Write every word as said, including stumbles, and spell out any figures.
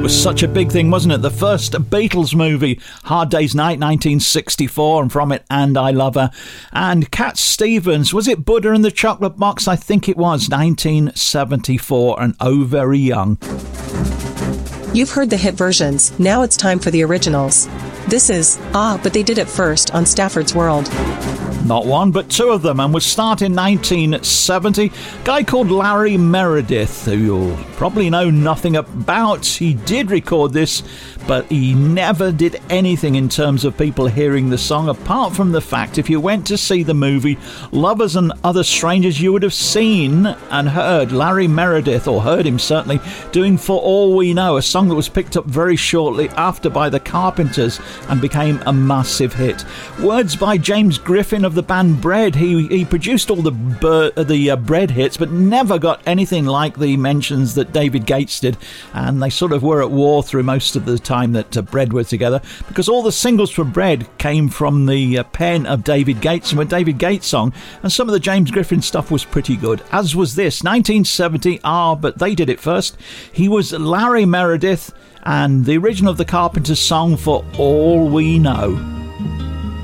was such a big thing, wasn't it? The first Beatles movie, Hard Day's Night, nineteen sixty-four, and from it, And I Love Her. And Cat Stevens, was it Buddha and the Chocolate Box? I think it was, nineteen seventy-four, and Oh Very Young. You've heard the hit versions, now it's time for the originals. This is Ah, But They Did It First on Stafford's World. Not one, but two of them, and was start in nineteen seventy. A guy called Larry Meredith, who you'll probably know nothing about. He did record this, but he never did anything in terms of people hearing the song, apart from the fact if you went to see the movie Lovers and Other Strangers, you would have seen and heard Larry Meredith, or heard him certainly, doing For All We Know, a song that was picked up very shortly after by the Carpenters and became a massive hit. Words by James Griffin of the band Bread. He he produced all the bur- the uh, Bread hits, but never got anything like the mentions that David Gates did, and they sort of were at war through most of the time that uh, Bread were together, because all the singles for Bread came from the uh, pen of David Gates and were David Gates song, and some of the James Griffin stuff was pretty good, as was this, nineteen seventy, Ah, But They Did It First. He was Larry Meredith, and the original of the Carpenters song For All We Know.